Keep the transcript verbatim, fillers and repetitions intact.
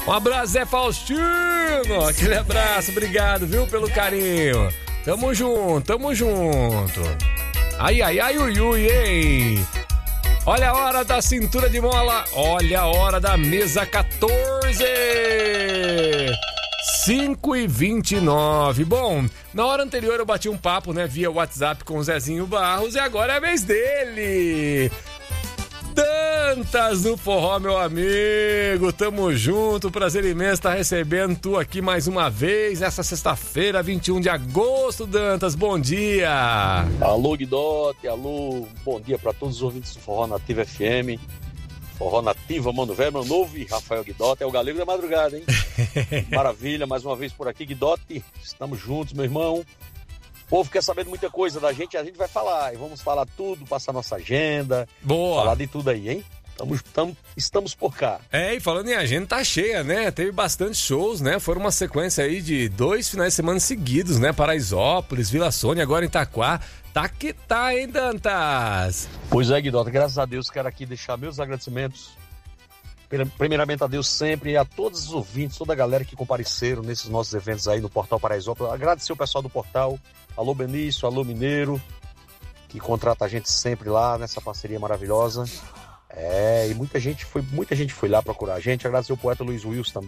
Um abraço, Zé Faustino. Aquele abraço, obrigado, viu, pelo carinho. Tamo junto, tamo junto. Ai, ai, ai, ui, ui, hein? Olha a hora da cintura de mola. Olha a hora da mesa quatorze. cinco e vinte e nove. Bom, na hora anterior eu bati um papo, né, via WhatsApp com o Zezinho Barros e agora é a vez dele. Dantas no forró, meu amigo, tamo junto, prazer imenso estar recebendo tu aqui mais uma vez, essa sexta-feira, vinte e um de agosto, Dantas, bom dia. Alô, Guidotti, alô, bom dia para todos os ouvintes do Forró Nativa F M, Forró Nativa, Mano Velho, Mano Novo e Rafael Guidotti, é o galego da madrugada, hein? Maravilha, mais uma vez por aqui, Guidotti, estamos juntos, meu irmão. O povo quer saber muita coisa da gente, a gente vai falar, e vamos falar tudo, passar nossa agenda. Boa. Falar de tudo aí, hein? Estamos, tamo, estamos por cá. É, e falando em agenda, tá cheia, né? Teve bastante shows, né? Foram uma sequência aí de dois finais de semana seguidos, né? Paraisópolis, Vila Sônia, agora em Itaquá. Tá que tá, hein, Dantas? Pois é, Guidota, graças a Deus, quero aqui deixar meus agradecimentos. Primeiramente a Deus sempre e a todos os ouvintes, toda a galera que compareceram nesses nossos eventos aí no Portal Paraisópolis. Agradecer o pessoal do Portal. Alô, Benício, alô, Mineiro, que contrata a gente sempre lá nessa parceria maravilhosa. É, e muita gente foi, muita gente foi lá procurar a gente. Agradecer o poeta Luiz Wilson também.